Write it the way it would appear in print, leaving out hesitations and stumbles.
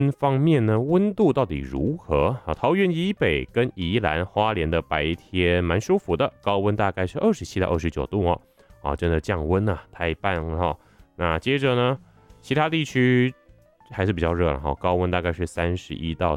方面呢，温度到底如何啊？桃园以北跟宜兰花莲的白天蛮舒服的，高温大概是27到29度哦。啊，真的降温啊，太棒了哈。那接着呢，其他地区还是比较热了哈，高温大概是31到